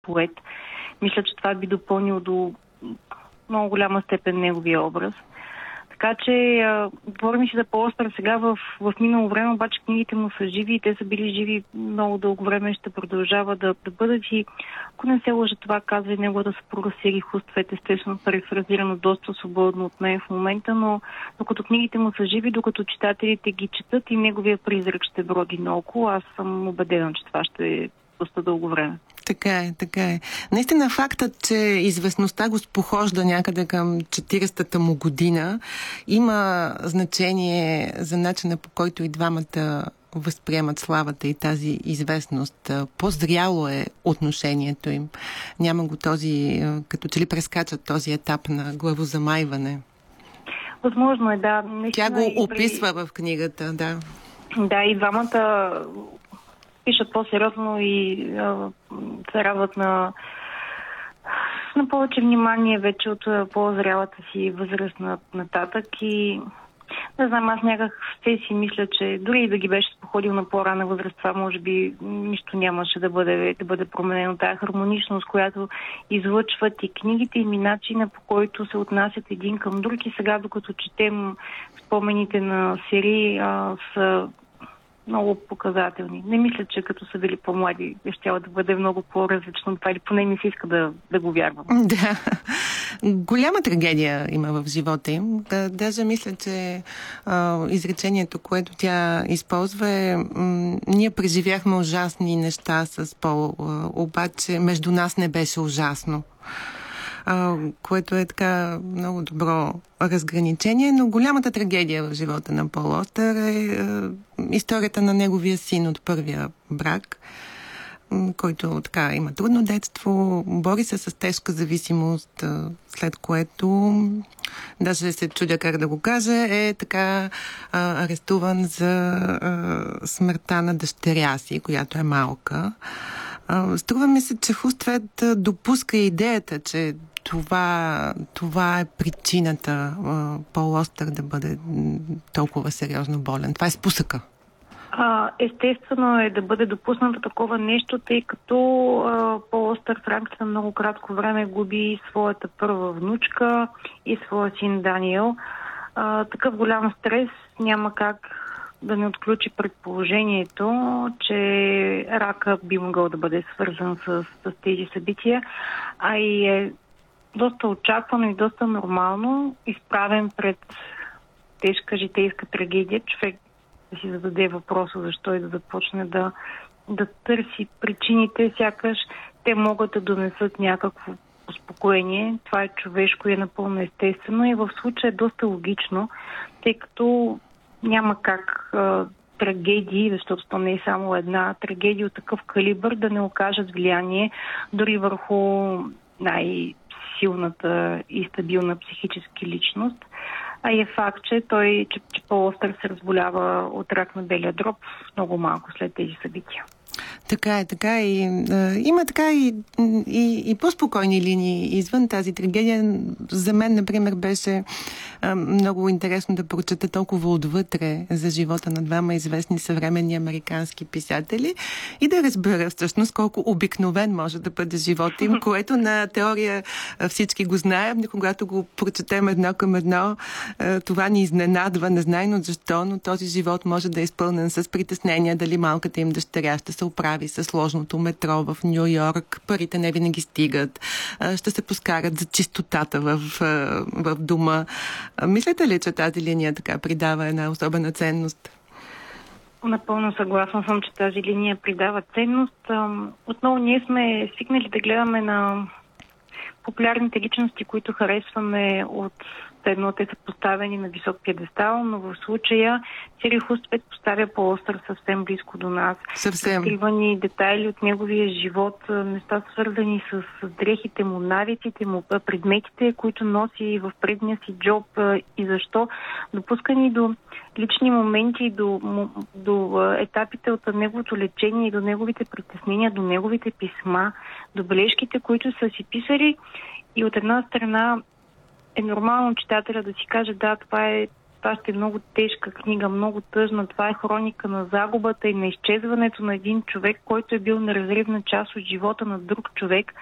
поет. Мисля, че това би допълнило до много голяма степен неговия образ. Така че, говорим си за Пол Остър сега в минало време, обаче книгите му са живи и те са били живи много дълго време и ще продължават да бъдат. И ако не се лъжа, това казва и неговата съпруга Сири Хуствет, естествено перифразирано доста свободно от мен в момента, но докато книгите му са живи, докато читателите ги четат и неговия призрак ще броди наоколо, аз съм убедена, че това ще е доста дълго време. Така е, така е. Наистина фактът, че известността го спохожда някъде към 40-та му година, има значение за начина, по който и двамата възприемат славата и тази известност. По-зряло е отношението им. Няма го този, като че ли прескачат този етап на главозамайване. Възможно е, да. Тя го описва в книгата, да. Да, и двамата пишат по-сериозно и се радват на повече внимание вече от по-зрялата си възраст нататък. И не знам, аз някак все си мисля, че дори и да ги беше походил на по-рана възраст, това може би нищо нямаше да бъде променено. Тая хармоничност, която излъчват и книгите им и начина, по който се отнасят един към друг. И сега, докато четем спомените на Сири, са много показателни. Не мисля, че като са били по-млади, щяло да бъде много по-различно. Това или поне не си иска да го вярвам. Да. Голяма трагедия има в живота им. Даже мисля, че изречението, което тя използва е: ние преживяхме ужасни неща с Пол, обаче между нас не беше ужасно. Което е така много добро разграничение, но голямата трагедия в живота на Пол Остър е историята на неговия син от първия брак, който така има трудно детство, бори се с тежка зависимост, след което, даже се чудя как да го кажа, е така арестуван за смъртта на дъщеря си, която е малка. Струва ми се, че Хуствет допуска идеята, че това е причината Пол Остър да бъде толкова сериозно болен. Това е спусъка. Естествено е да бъде допуснато такова нещо, тъй като Пол Остър в рамките на много кратко време губи своята първа внучка и своя син Даниел. Такъв голям стрес няма как да не отключи предположението, че рака би могъл да бъде свързан с тези събития, а и е доста очаквано и доста нормално, изправен пред тежка житейска трагедия, човек да си зададе въпроса защо и да започне да търси причините, сякаш те могат да донесат някакво успокоение. Това е човешко и е напълно естествено и в случая е доста логично, тъй като няма как трагедии, защото то не е само една трагедия от такъв калибър, да не окажат влияние дори върху най-силната и стабилна психически личност. А е факт, че Пол Остър се разболява от рак на белия дроб много малко след тези събития. Така е, така и има така и по-спокойни линии извън тази трагедия. За мен, например, беше много интересно да прочета толкова отвътре за живота на двама известни съвременни американски писатели и да разбера всъщност колко обикновен може да бъде живота им, което на теория всички го знаем, но когато го прочетем едно към едно, това ни изненадва, незнайно защо, но този живот може да е изпълнен с притеснения дали малката им дъщеря ще се оправи със сложното метро в Ню Йорк, парите не винаги стигат, ще се поскарат за чистотата в дома. Мислите ли, че тази линия така придава една особена ценност? Напълно съгласна съм, че тази линия придава ценност. Отново ние сме свикнали да гледаме на популярните личности, които харесваме от едно, те са поставени на висок пиедестал, но в случая Сири Хуствет поставя Пол Остър съвсем близко до нас. Съвсем. Разкривани детайли от неговия живот, неща свързани с дрехите му, навиците му, предметите, които носи в предния си джоб и защо. Допускани до лични моменти, до етапите от неговото лечение и до неговите притеснения, до неговите писма, до бележките, които са си писали. И от една страна е нормално читателя да си каже, да, това е това ще е много тежка книга, много тъжна. Това е хроника на загубата и на изчезването на един човек, който е бил неразривна част от живота на друг човек.